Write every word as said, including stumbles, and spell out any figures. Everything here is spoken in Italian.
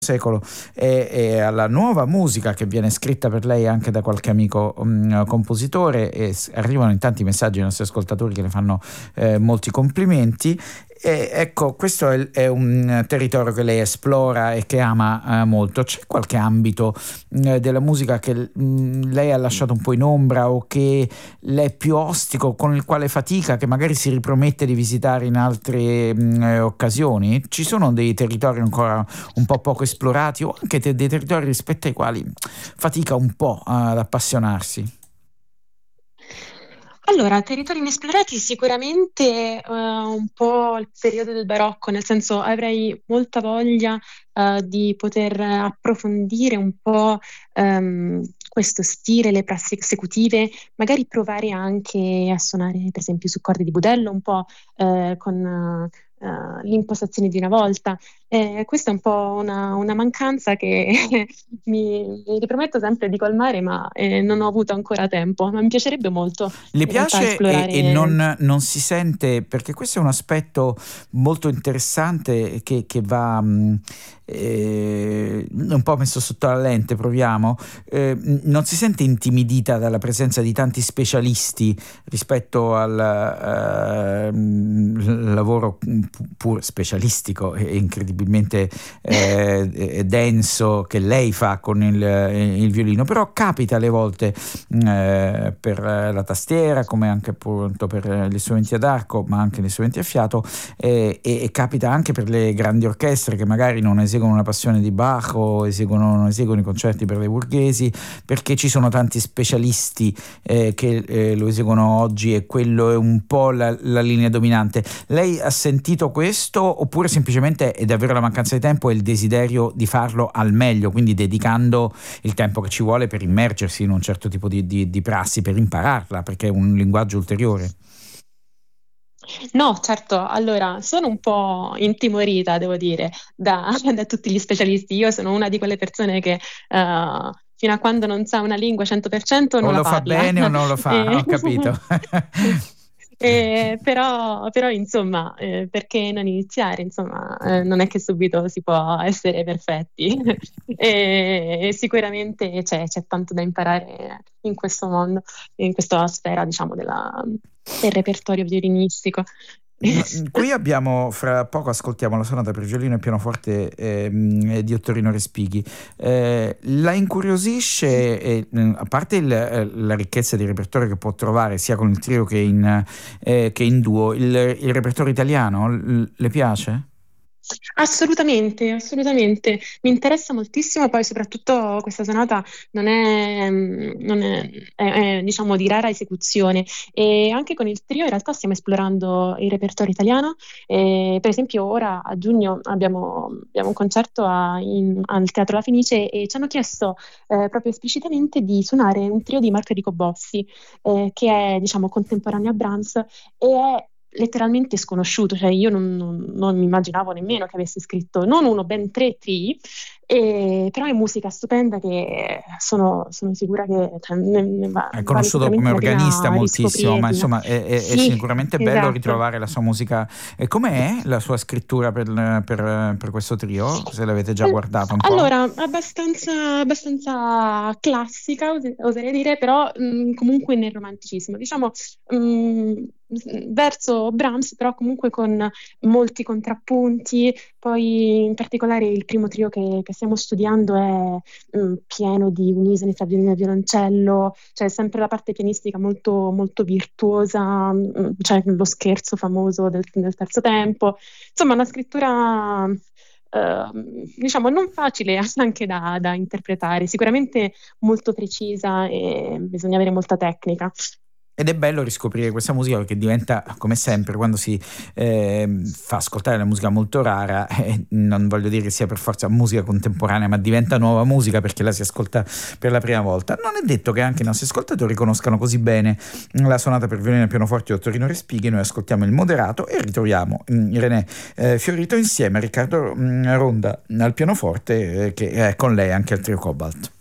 secolo e, e alla nuova musica che viene scritta per lei anche da qualche amico um, compositore, e s- arrivano in tanti messaggi ai nostri ascoltatori che le fanno eh, molti complimenti. E ecco, questo è, è un territorio che lei esplora e che ama eh, molto. C'è qualche ambito eh, della musica che mh, lei ha lasciato un po' in ombra o che le è più ostico, con il quale fatica, che magari si ripromette di visitare in altre mh, eh, occasioni? Ci sono dei territori ancora un po' poco esplorati o anche te- dei territori rispetto ai quali fatica un po' ad appassionarsi? Allora, territori inesplorati sicuramente eh, un po' il periodo del barocco, nel senso avrei molta voglia eh, di poter approfondire un po' ehm, questo stile, le prassi esecutive, magari provare anche a suonare per esempio su corde di budello, un po' eh, con eh, l'impostazione di una volta. Eh, questa è un po' una, una mancanza che mi, mi riprometto sempre di colmare, ma eh, non ho avuto ancora tempo. Ma mi piacerebbe molto Le in realtà piace e, e esplorare. non, non si sente, perché questo è un aspetto molto interessante che, che va mh, eh, un po' messo sotto la lente, proviamo. Eh, non si sente intimidita dalla presenza di tanti specialisti rispetto al eh, mh, lavoro pu- pur specialistico e incredibilmente eh, denso che lei fa con il, il violino, però capita alle volte eh, per la tastiera, come anche appunto per gli strumenti ad arco, ma anche gli strumenti a fiato, eh, e, e capita anche per le grandi orchestre che magari non eseguono una passione di Bach o eseguono, non eseguono i concerti per le borghesi, perché ci sono tanti specialisti eh, che eh, lo eseguono oggi e quello è un po' la, la linea dominante. Lei ha sentito questo oppure semplicemente è davvero la mancanza di tempo e il desiderio di farlo al meglio, quindi dedicando il tempo che ci vuole per immergersi in un certo tipo di, di, di prassi, per impararla, perché è un linguaggio ulteriore? No, certo, allora sono un po' intimorita, devo dire, da, da tutti gli specialisti. Io sono una di quelle persone che eh, fino a quando non sa una lingua cento per cento O non la lo fa parla. bene o non lo fa, E- ho capito. Eh, però, però, insomma, eh, perché non iniziare? Insomma, eh, non è che subito si può essere perfetti. E, e sicuramente c'è, c'è tanto da imparare in questo mondo, in questa sfera, diciamo, della- del repertorio violinistico. N- Qui abbiamo, fra poco ascoltiamo la sonata per violino e pianoforte ehm, di Ottorino Respighi. Eh, la incuriosisce, eh, mh, a parte il, eh, la ricchezza di repertorio che può trovare sia con il trio che in, eh, che in duo, il, il repertorio italiano l- le piace? Assolutamente, assolutamente. Mi interessa moltissimo, poi soprattutto questa sonata non è, mm, non è- è- è, diciamo, di rara esecuzione e anche con il trio in realtà stiamo esplorando il repertorio italiano. E, per esempio ora a giugno abbiamo, abbiamo un concerto a- in- al Teatro La Fenice e ci hanno chiesto eh, proprio esplicitamente di suonare un trio di Marco Enrico Bossi, eh, che è diciamo contemporaneo a Brahms e è letteralmente sconosciuto, cioè io non, non- non mi immaginavo nemmeno che avesse scritto non uno, ben tre tri, e- però è musica stupenda che sono, sono sicura che cioè, ne- ne va- È vale conosciuto come sicuramente la organista pena moltissimo, ma riscoprirla. insomma è, è- è Sì, sicuramente bello esatto. ritrovare la sua musica. E com'è la sua scrittura per, per- per questo trio? Se l'avete già Al- guardata un po'? Allora, abbastanza, abbastanza classica, os- oserei dire, però mh, comunque nel romanticismo. Diciamo, mh, verso Brahms, però comunque con molti contrappunti. Poi, in particolare, il primo trio che, che stiamo studiando è mh, pieno di unisoni tra violino e violoncello, cioè sempre la parte pianistica molto, molto virtuosa, mh, c'è lo scherzo famoso del, del terzo tempo. Insomma, una scrittura ehm, diciamo non facile anche da, da interpretare, sicuramente molto precisa e bisogna avere molta tecnica. Ed è bello riscoprire questa musica perché diventa, come sempre, quando si eh, fa ascoltare la musica molto rara, eh, non voglio dire che sia per forza musica contemporanea, ma diventa nuova musica perché la si ascolta per la prima volta. Non è detto che anche i nostri ascoltatori conoscano così bene la sonata per violino e pianoforte di Ottorino Respighi. Noi ascoltiamo il moderato e ritroviamo mm, René eh, Fiorito insieme a Riccardo mm, Ronda al pianoforte, eh, che è con lei anche al trio Cobalt.